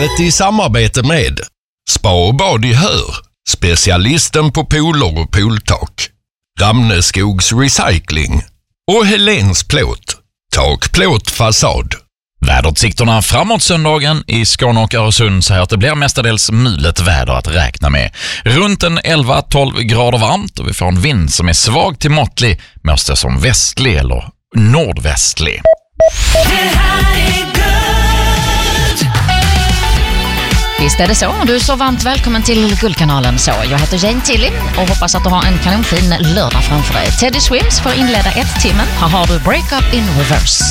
avsnittet i samarbete med Spa och bad i Hör, specialisten på pooler och pooltak, Ramneskogs Recycling och Helens Plåt, takplåt fasad. Väderutsikterna framåt söndagen i Skåne och Öresund säger att det blir mestadels mulet väder att räkna med. Runt en 11-12 grader varmt och vi får en vind som är svag till måttlig med oss som västlig eller nordvästlig. Det här är Guld. Visst är det så. Du är så varmt välkommen till Guldkanalen. Så, jag heter Jane Tilly och hoppas att du har en kanonfin lördag framför dig. Teddy Swims får inleda 1 timmen. Här har du Break Up in Reverse.